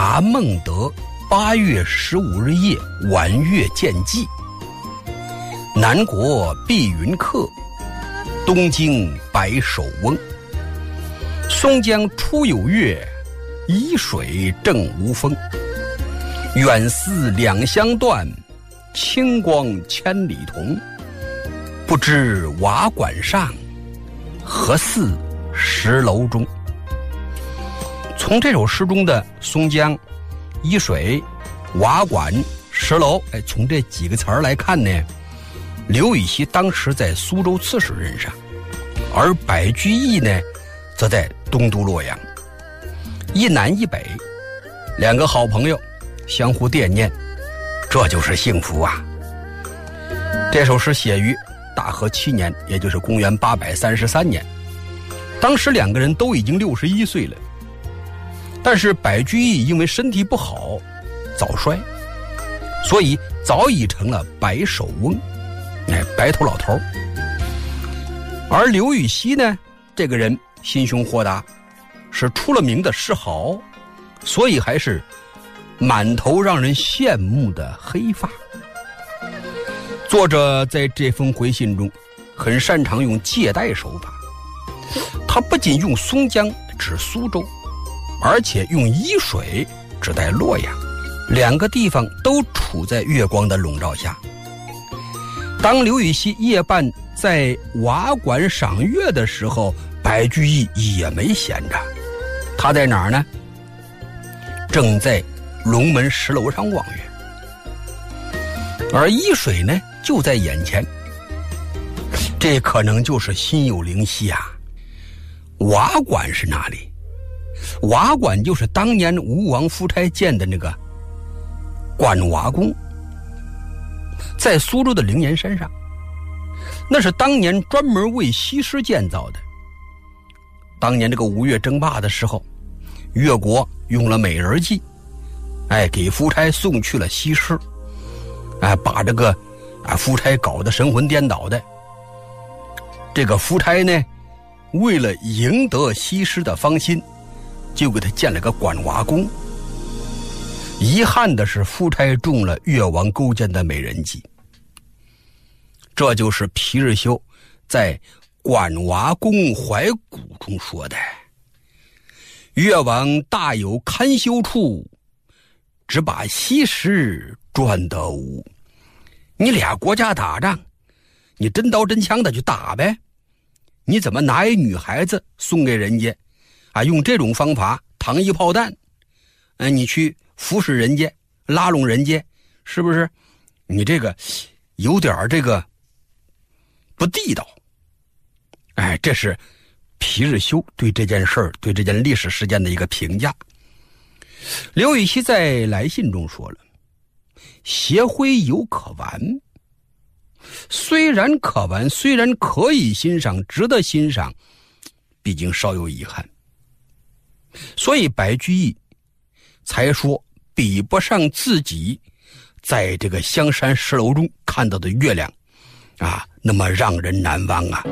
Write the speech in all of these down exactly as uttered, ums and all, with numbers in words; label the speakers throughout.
Speaker 1: 答孟德八月十五日夜晚月见祭，南国碧云客，东京白首翁。松江出有月，沂水正无风。远似两相断，清光千里同。不知瓦馆上，何似石楼中。从这首诗中的松江、沂水、瓦馆、石楼，哎，从这几个词儿来看呢，刘禹锡当时在苏州刺史任上，而白居易呢，则在东都洛阳，一南一北，两个好朋友相互惦念，这就是幸福啊！这首诗写于大和七年，也就是公元八百三十三年。当时两个人都已经六十一岁了，但是白居易因为身体不好，早衰，所以早已成了白首翁，哎，白头老头。而刘禹锡呢，这个人心胸豁达，是出了名的诗豪，所以还是满头让人羡慕的黑发。作者在这封回信中很擅长用借代手法，他不仅用松江指苏州，而且用沂水指代洛阳，两个地方都处在月光的笼罩下。当刘禹锡夜半在瓦馆赏月的时候，白居易也没闲着，他在哪儿呢？正在龙门石楼上望月，而沂水呢就在眼前，这可能就是心有灵犀啊。瓦馆是哪里？瓦馆就是当年吴王夫差建的那个馆瓦宫，在苏州的灵岩山上，那是当年专门为西施建造的。当年这个吴越争霸的时候，越国用了美人计，哎，给夫差送去了西施，哎，把这个啊夫差搞得神魂颠倒的。这个夫差呢，为了赢得西施的芳心，就给他建了个馆瓦宫。遗憾的是，夫差中了越王勾践的美人计。这就是皮日休在馆瓦宫怀古中说的：越王大有堪羞处，只把西施专得无。你俩国家打仗，你真刀真枪的去打呗，你怎么拿一女孩子送给人家啊？用这种方法糖衣炮弹，呃，你去服侍人家，拉拢人家，是不是？你这个有点这个不地道。哎，这是皮日休对这件事儿、对这件历史事件的一个评价。刘禹锡在来信中说了：斜晖犹可玩，虽然可玩，虽然可以欣赏，值得欣赏，毕竟稍有遗憾。所以白居易才说比不上自己在这个香山石楼中看到的月亮啊，那么让人难忘啊。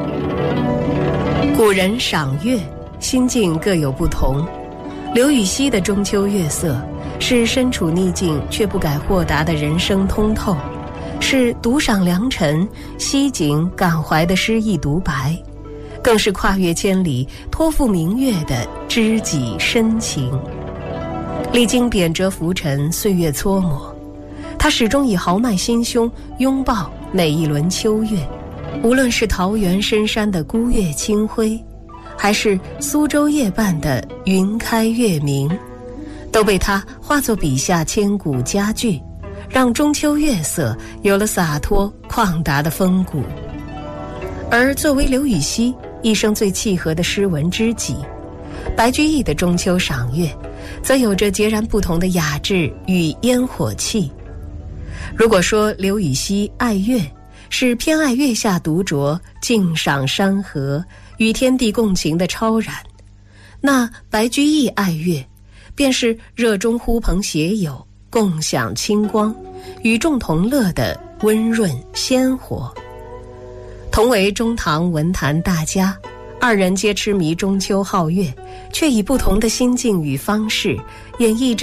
Speaker 2: 古人赏月，心境各有不同。刘禹锡的中秋月色是身处逆境却不改豁达的人生通透，是独赏良辰、惜景感怀的诗意独白，更是跨越千里托付明月的知己深情。历经贬谪浮沉，岁月搓磨，他始终以豪迈心胸拥抱每一轮秋月。无论是桃源深山的孤月清辉，还是苏州夜半的云开月明，都被他化作笔下千古佳句，让中秋月色有了洒脱旷达的风骨。而作为刘禹锡一生最契合的诗文知己，白居易的中秋赏月则有着截然不同的雅致与烟火气。如果说刘禹锡爱月是偏爱月下独酌，静赏山河，与天地共情的超然，那白居易爱月便是热衷呼朋携友，共享清光，与众同乐的温润鲜活。同为中唐文坛大家，二人皆痴迷中秋好月，却以不同的心境与方式演绎着